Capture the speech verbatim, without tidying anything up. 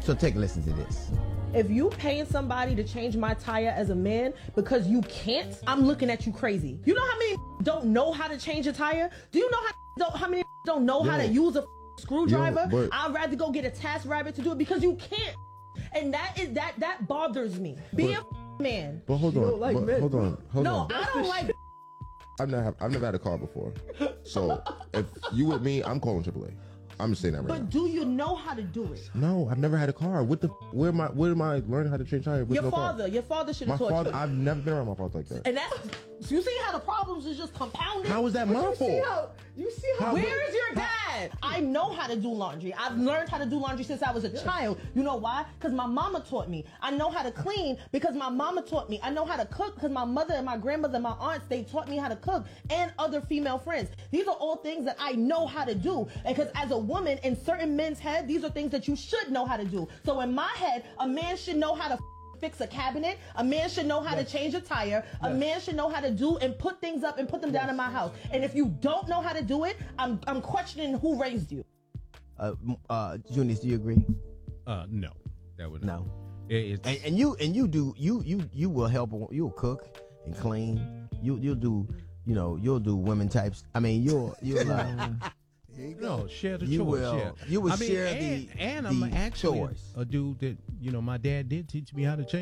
So take a listen to this. If you paying somebody to change my tire as a man because you can't, I'm looking at you crazy. You know how many don't know how to change a tire? Do you know how don't, how many don't know Yo. how to use a screwdriver? Yo, but- I'd rather go get a task rabbit to do it because you can't. And that is that that bothers me. Be But- a man. But hold on, like but men, hold on, hold No, on. I don't like. I've never, I've never had a car before. So if you with me, I'm calling triple A. I'm just saying that right But now. do you know how to do it? No, I've never had a car. What the? Where am I? Where am I learning how to change tires? with Your no car? father, your father should My have taught father. you. I've never been around my father like that. And that's you see how the problems is just compounded. How is that my You see fault? how? You see how? How- Where is your dad? I know how to do laundry. I've learned how to do laundry since I was a child. You know why? Because my mama taught me. I know how to clean because my mama taught me. I know how to cook because my mother and my grandmother and my aunts, they taught me how to cook, and other female friends. These are all things that I know how to do. And because as a woman, in certain men's head, these are things that you should know how to do. So in my head, a man should know how to fix a cabinet. A man should know how Yes. to change a tire. A Yes. man should know how to do and put things up and put them down in my house. And if you don't know how to do it, I'm I'm questioning who raised you. Uh, m- uh, Junius, do you agree? Uh, no, that would No. It, it's, And, and you and you do you you you will help. You'll cook and clean. You you'll do you know you'll do women types. I mean you'll you'll uh, Here you go. no share the You chores. will- yeah. you will I mean, share and, the- and I'm the actually chores. a dude that you know my dad did teach me how to change.